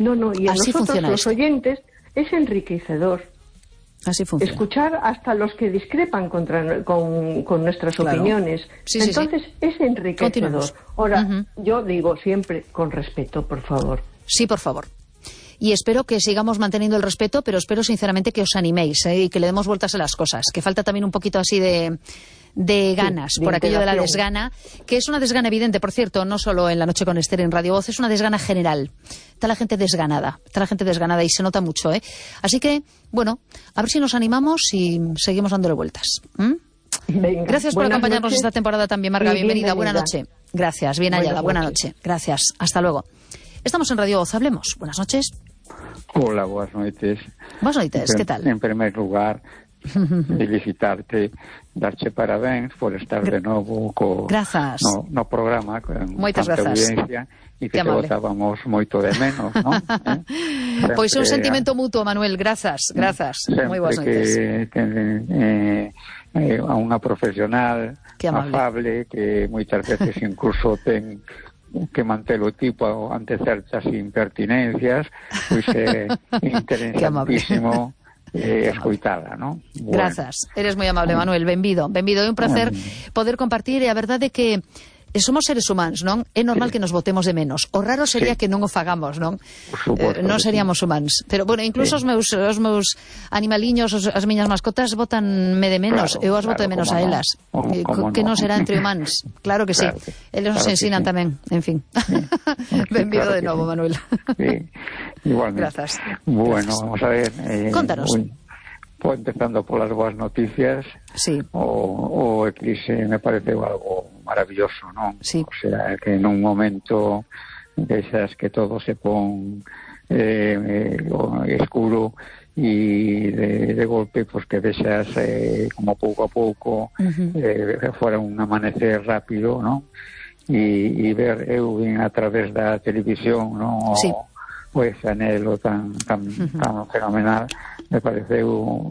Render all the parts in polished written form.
No, y a Así nosotros, funciona los esto. oyentes, es enriquecedor. Así funciona. Escuchar hasta los que discrepan con nuestras opiniones. Sí. Entonces, es enriquecedor. Continuemos. Ahora, yo digo siempre con respeto, por favor. Sí, por favor. Y espero que sigamos manteniendo el respeto, pero espero sinceramente que os animéis y que le demos vueltas a las cosas. Que falta también un poquito así de ganas, de por aquello de la integración. desgana, que es una desgana evidente, por cierto, no solo en La Noche con Esther en Radio Voz, es una desgana general. Está la gente desganada y se nota mucho, ¿eh? Así que, bueno, a ver si nos animamos y seguimos dándole vueltas. Venga, Gracias por acompañarnos esta temporada también, Marga. Bienvenida, buena noche. Gracias, bien hallada, buena noche. Gracias, hasta luego. Estamos en Radio Voz, hablemos. Buenas noches. Hola, buenas noches. Buenas noches, ¿qué tal? En primer lugar, felicitarte, darche parabéns por estar de novo Grazas. no programa con Moitas tanta grazas. audiencia e que te amable. botábamos moito de menos, non? Pois é un sentimento mutuo, Manuel, grazas. Moi boas noites. A unha profesional afable que moitas veces incluso ten que mantelo tipo ante certas impertinencias, pois é interesantísimo escoitala, non? Bueno. Grazas, eres moi amable, Manuel, benvido. É un placer poder compartir, e a verdade é que somos seres humanos, non? É normal que nos botemos de menos. O raro sería que non o fagamos, non? Non seríamos humanos. Pero, bueno, incluso os meus animaliños, as miñas mascotas, botanme de menos. Eu as boto de menos a elas. Que non será entre humanos. Claro que sí. Eles nos ensinan tamén, en fin. Benvido de novo, Manuel. Sí, igualmente. Grazas. Bueno, vamos a ver. Contanos. Empezando polas boas noticias, sí. o eclipse me pareceu algo maravilloso, non? Sí. O sea, que nun momento desas que todo se pon escuro e de golpe pues que vexas como pouco a pouco fora un amanecer rápido, non? E ver eu a través da televisión, non? Sí. Pues anhelo tan fenomenal, me pareceu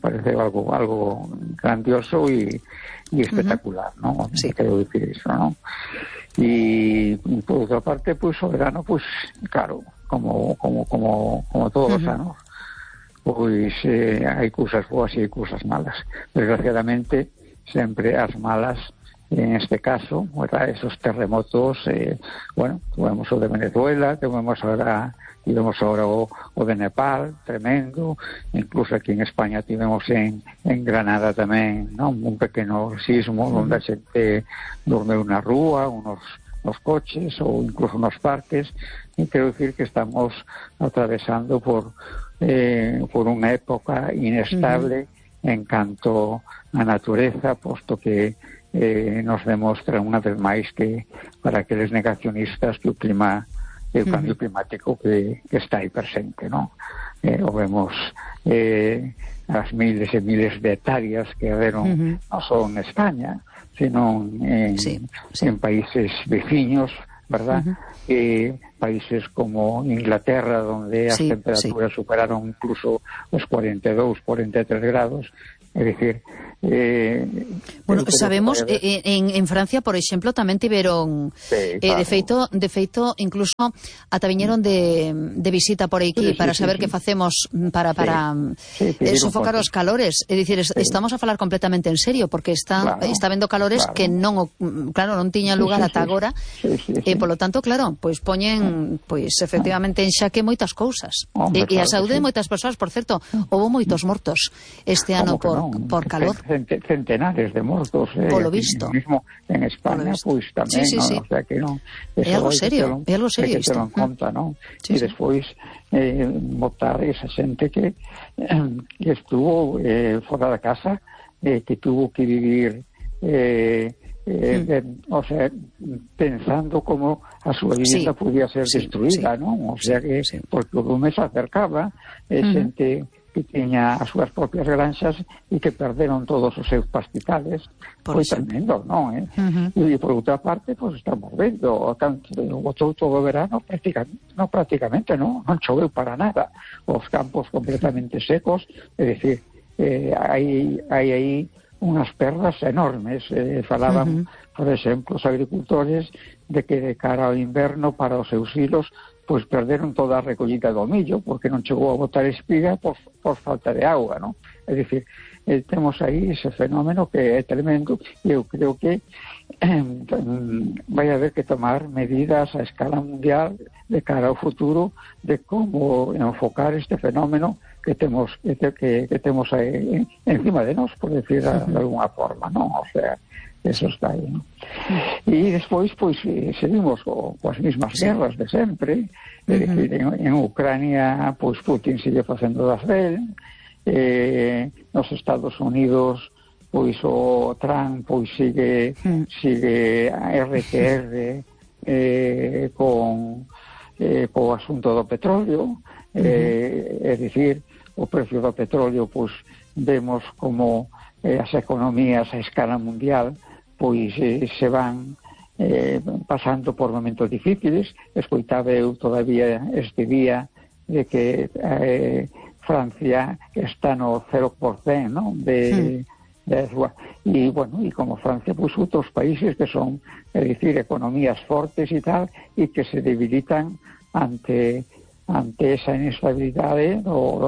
algo grandioso e espectacular, ¿no? Sí. Quero dicir iso, ¿no? E por outra parte, pues o verano, pues claro, como todos os anos, pois hai cousas boas e hai cousas malas. Desgraciadamente, sempre as malas, en este caso, esos terremotos, bueno, tuvemos o de Venezuela, tuvemos ahora o de Nepal, tremendo, incluso aquí en España tivemos en Granada tamén, non? Un pequeno sismo onde a xente dormeu na rúa, nos coches ou incluso nos parques, e quero dicir que estamos atravesando por unha época inestable en canto a natureza, posto que nos demostra unha vez máis que para aqueles negacionistas que o cambio climático que está aí presente, non? O vemos as miles e miles de hectáreas que haberon non só en España, sino en países veciños, verdad? Países como Inglaterra, donde as temperaturas superaron incluso os 42, 43 grados, é dicir, bueno, sabemos en Francia, por exemplo, tamén tiveron de feito incluso ata viñeron de visita por aquí para saber que facemos para sofocar os calores, é dicir, estamos a falar completamente en serio, porque está vendo calores que non tiñan lugar ata agora, e polo tanto, claro, pois poñen efectivamente en xaque moitas cousas, e a saúde de moitas persoas. Por certo, houbo moitos mortos este ano por calor, centenares de mortos, polo visto, mismo en España, pois tamén, o sea que non, é algo serio isto. En conta, non? E despois botar esa xente que estuvo fora da casa, que tuvo que vivir o sea, pensando como a súa vivienda podía ser destruída, non? O sea que porque o lume se acercaba, xente que tiña as súas propias granxas e que perderon todos os seus pastizales. Foi tremendo, non? E por outra parte, pues estamos vendo todo o verano prácticamente non choveu para nada, os campos completamente secos, é dicir, hai aí unhas perdas enormes. Falaban, por exemplo, os agricultores de que de cara ao inverno para os seus silos pois perderon toda a recollida do millo porque non chegou a botar espiga por falta de auga, non? É dicir, temos aí ese fenómeno que é tremendo e eu creo que vai haber que tomar medidas a escala mundial de cara ao futuro de como enfocar este fenómeno que temos aí encima de nós, por decir de alguna forma, non? O sea, eso está aí, non? E despois, pois, seguimos coas mesmas guerras de sempre. É dicir, en Ucrania, pois, Putin sigue facendo das del, nos Estados Unidos, pois, o Trump, pois, sigue a RTR con o asunto do petróleo, é dicir, o precio do petróleo, pois, vemos como as economías a escala mundial pois se van pasando por momentos difíciles. Escoitaba eu todavía este día de que Francia está no 0%, non? E, bueno, e como Francia, pois outros países que son, é dicir, economías fortes e tal, e que se debilitan ante esa inestabilidade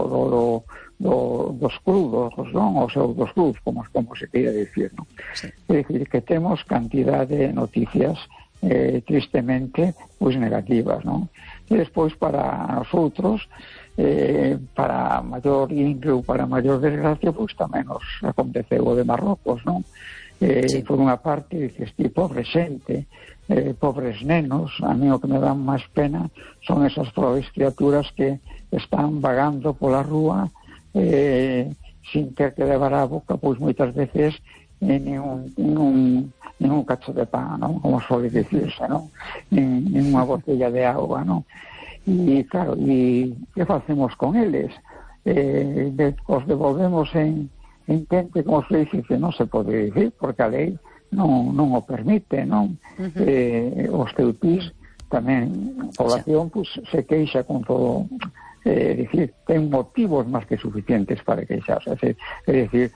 dos crudos, non? Ou sea, dos crudos, como se queira dicir, non? Sí. É dicir, que temos cantidad de noticias tristemente pois negativas, non? E despois para nosotros, para maior ímpeto, para maior desgracia, pois tamén nos aconteceu o de Marrocos, non? Sí. Por unha parte, dices, pobre xente, pobres nenos. A mí o que me dan máis pena son esas pobres criaturas que están vagando pola rúa sin ter que levar a boca, pois moitas veces ningún cacho de pan, non? Como suele dicirse, non? En unha botella de agua, non? E claro, e que facemos con eles? Os devolvemos en quente, como se dice, que non se pode dicir, porque a lei non o permite, non? Os teutís tamén, a población, pues, se queixa con todo, dicir, ten motivos máis que suficientes para queixarse. É dicir,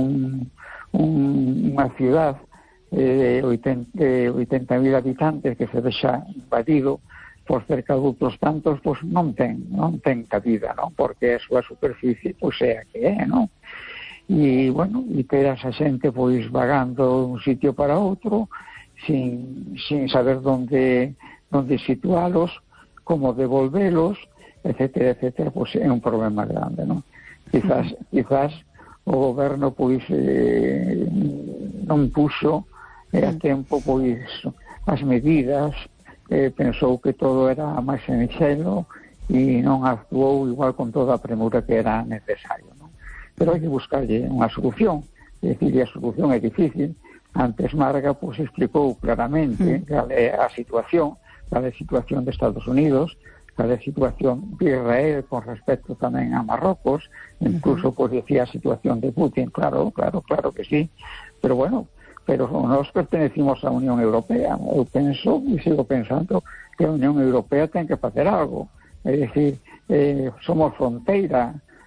unha ciudad de 80.000 habitantes que se deixa invadido por cerca de outros tantos, pues non ten cabida, non? Porque a súa superficie, pues, é a que é, non? E, bueno, e ter a esa xente, pois, vagando de un sitio para outro sin saber onde situalos, como devolvelos, etcétera, etcétera, pois é un problema grande, non? Quizás o goberno, pois, non puxo a tempo, pois, as medidas, pensou que todo era máis sinxelo e non actuou igual con toda a premura que era necesario, non? Pero hai que buscarlle unha solución. É dicir, a solución é difícil. Antes Marga, pois, explicou claramente cal é a situación de Estados Unidos, cal é a situación de Israel con respecto tamén a Marrocos, incluso, pois, decía a situación de Putin. Claro que sí, pero bueno, nós pertenecimos á Unión Europea. Eu penso e sigo pensando que a Unión Europea ten que facer algo. É dicir, somos fronteira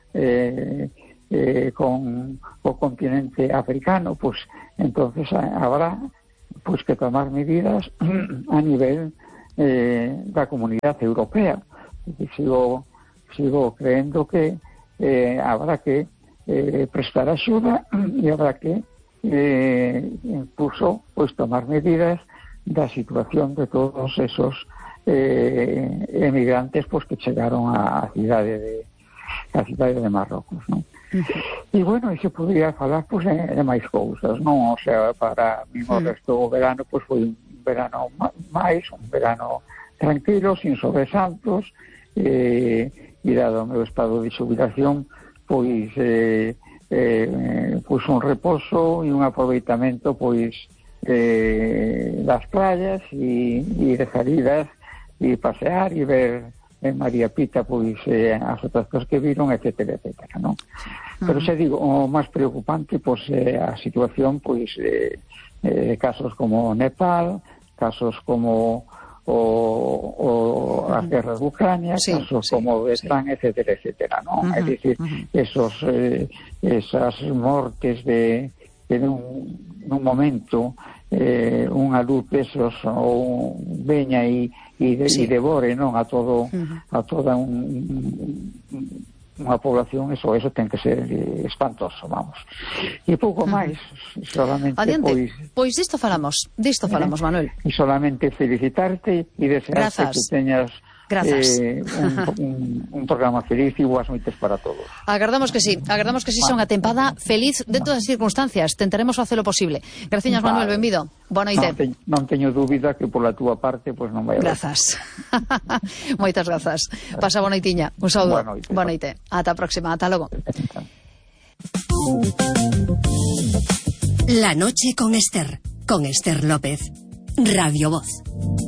con o continente africano, pues entonces habrá pues que tomar medidas a nivel da comunidade europea. Sigo creendo que habrá que prestar axuda e habrá que incluso pues tomar medidas da situación de todos esos emigrantes pues que chegaron á cidade de Marrocos, non? E bueno, e se podría falar pues de máis cousas, non? O sea, para mí o resto do verano pues foi un verano un verano tranquilo, sin sobresaltos, e dado o meu estado de xubilación, pois un reposo e un aproveitamento pois das playas e de salidas e pasear e ver en María Pita pois as outras cosas que viron, etcétera, etcétera, non? Pero xa digo, o máis preocupante pois a situación pois de casos como Nepal, casos como a guerra de Ucrania, casos como Vietnam, etcétera, etcétera, non? É dicir, esas mortes de nun momento unha luz pesos ou veña e devore, non, a toda unha población, eso ten que ser espantoso, vamos. E pouco máis, solamente pois disto falamos, Manuel. E solamente felicitarte e desearte que teñas un programa feliz e boas noites para todos. Agardamos que sí, son a tempada feliz dentro das circunstancias. Tentaremos facer o posible. Graciñas, Manuel, benvido. Boa noite. Non teño dúbida que pola túa parte non vai haber. Grazas. Moitas grazas. Pasa boa noitiña. Un saúdo. Boa noite. Ata a próxima. Ata logo. La noche con Esther López. Radio Voz.